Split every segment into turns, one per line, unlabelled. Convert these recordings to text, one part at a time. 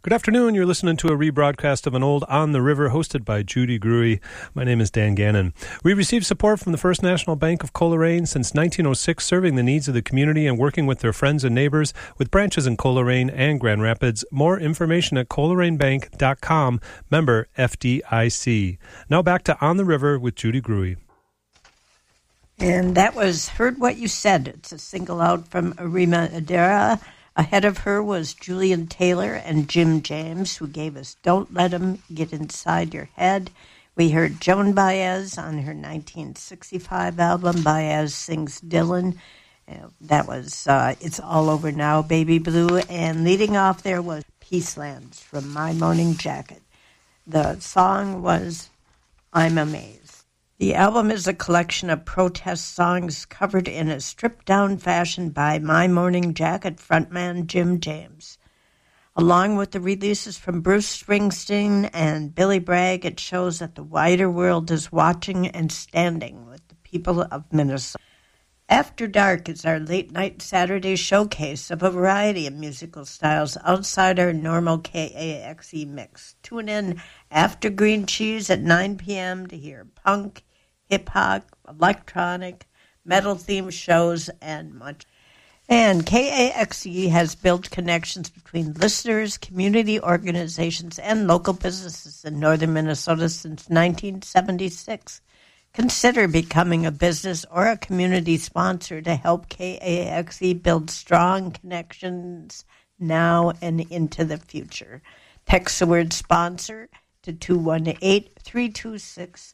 Good afternoon. You're listening to a rebroadcast of an old On the River hosted by Judy Gruey. My name is Dan Gannon. We received support from the First National Bank of Coleraine since 1906, serving the needs of the community and working with their friends and neighbors with branches in Coleraine and Grand Rapids. More information at ColeraneBank.com, member FDIC. Now back to On the River with Judy Gruey.
And that was Heard What You Said. It's a single out from Arima Adara. Ahead of her was Julian Taylor and Jim James, who gave us Don't Let 'Em Get Inside Your Head. We heard Joan Baez on her 1965 album, Baez Sings Dylan. That was It's All Over Now, Baby Blue. And leading off there was Peacelands from My Morning Jacket. The song was I'm Amazed. The album is a collection of protest songs covered in a stripped-down fashion by My Morning Jacket frontman Jim James. Along with the releases from Bruce Springsteen and Billy Bragg, it shows that the wider world is watching and standing with the people of Minnesota. After Dark is our late-night Saturday showcase of a variety of musical styles outside our normal KAXE mix. Tune in after Green Cheese at 9 p.m. to hear punk, hip-hop, electronic, metal-themed shows, and much. And KAXE has built connections between listeners, community organizations, and local businesses in northern Minnesota since 1976. Consider becoming a business or a community sponsor to help KAXE build strong connections now and into the future. Text the word sponsor to 218-326-1234.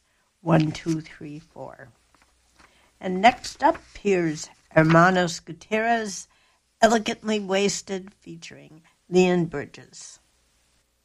And next up, here's Hermanos Gutierrez, Elegantly Wasted, featuring Leon Bridges.